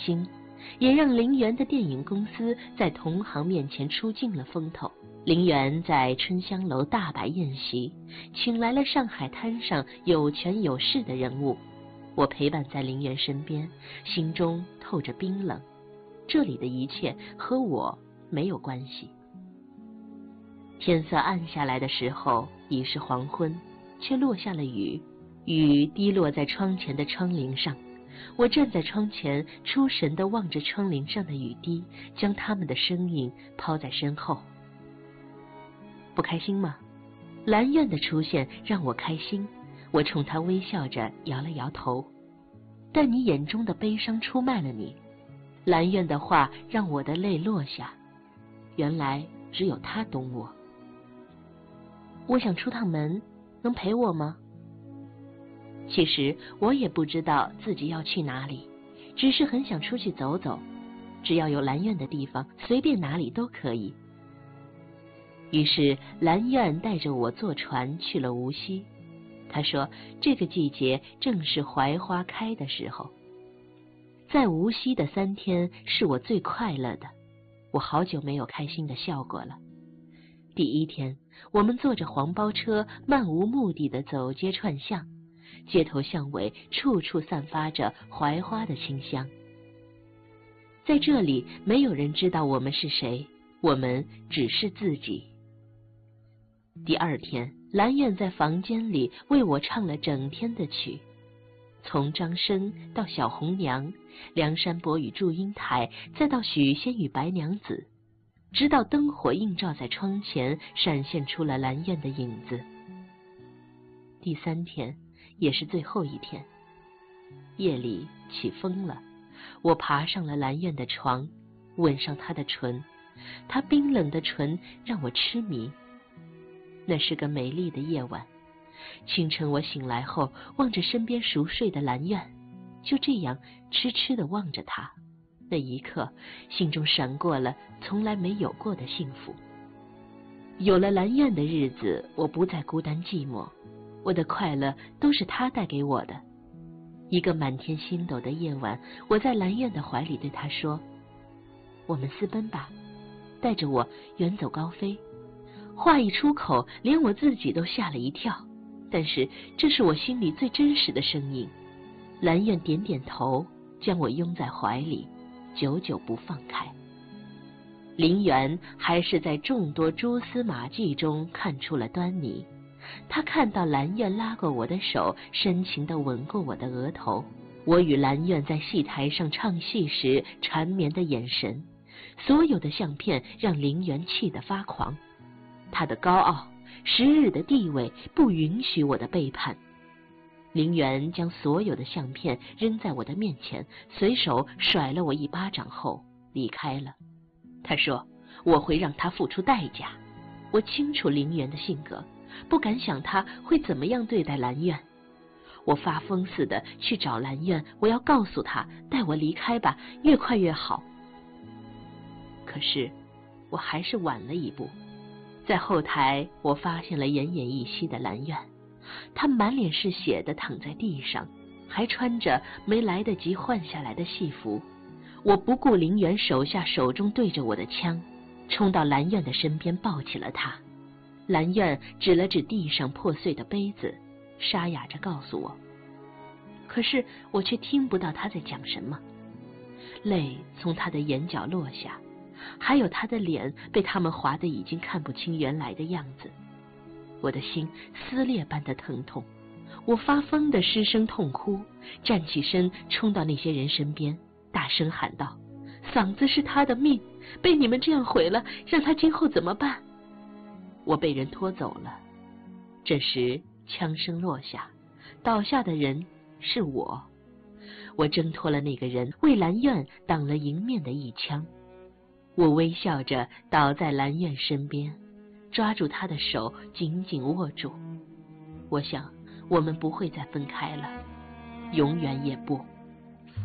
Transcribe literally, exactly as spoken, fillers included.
星，也让陵园的电影公司在同行面前出尽了风头。陵园在春香楼大摆宴席，请来了上海滩上有权有势的人物。我陪伴在陵园身边，心中透着冰冷。这里的一切和我没有关系。天色暗下来的时候，已是黄昏，却落下了雨。雨滴落在窗前的窗棂上，我站在窗前，出神地望着窗棂上的雨滴，将它们的身影抛在身后。不开心吗？兰苑的出现让我开心，我冲他微笑着摇了摇头。但你眼中的悲伤出卖了你。兰苑的话让我的泪落下，原来只有他懂我。我想出趟门，能陪我吗？其实我也不知道自己要去哪里，只是很想出去走走，只要有兰苑的地方，随便哪里都可以。于是兰苑带着我坐船去了无锡。他说这个季节正是槐花开的时候。在无锡的三天是我最快乐的，我好久没有开心的笑过了。第一天，我们坐着黄包车漫无目的地走街串巷，街头巷尾处处散发着槐花的清香。在这里，没有人知道我们是谁，我们只是自己。第二天，兰苑在房间里为我唱了整天的曲，从张生到小红娘，梁山伯与祝英台，再到许仙与白娘子，直到灯火映照在窗前，闪现出了兰苑的影子。第三天，也是最后一天，夜里起风了，我爬上了兰苑的床，吻上她的唇，她冰冷的唇让我痴迷。那是个美丽的夜晚，清晨我醒来后，望着身边熟睡的兰苑，就这样痴痴地望着她。那一刻，心中闪过了从来没有过的幸福。有了兰苑的日子，我不再孤单寂寞，我的快乐都是她带给我的。一个满天星斗的夜晚，我在兰苑的怀里对她说：我们私奔吧，带着我远走高飞。话一出口，连我自己都吓了一跳，但是这是我心里最真实的声音。兰苑点点头，将我拥在怀里，久久不放开。陵园还是在众多蛛丝马迹中看出了端倪。他看到兰苑拉过我的手，深情地吻过我的额头。我与兰苑在戏台上唱戏时缠绵的眼神，所有的相片让陵园气得发狂。他的高傲，时日的地位不允许我的背叛。陵园将所有的相片扔在我的面前，随手甩了我一巴掌后离开了。他说我会让他付出代价。我清楚陵园的性格，不敢想他会怎么样对待兰苑。我发疯似的去找兰苑，我要告诉他带我离开吧，越快越好。可是我还是晚了一步。在后台，我发现了奄奄一息的兰苑，她满脸是血地躺在地上，还穿着没来得及换下来的戏服。我不顾陵园手下手中对着我的枪，冲到兰苑的身边抱起了她。兰苑指了指地上破碎的杯子，沙哑着告诉我，可是我却听不到她在讲什么。泪从她的眼角落下，还有他的脸被他们划得已经看不清原来的样子。我的心撕裂般的疼痛，我发疯的失声痛哭，站起身冲到那些人身边，大声喊道：嗓子是他的命，被你们这样毁了，让他今后怎么办？我被人拖走了。这时枪声落下，倒下的人是我。我挣脱了那个人，为兰苑挡了迎面的一枪。我微笑着倒在兰苑身边，抓住她的手紧紧握住。我想我们不会再分开了，永远也不。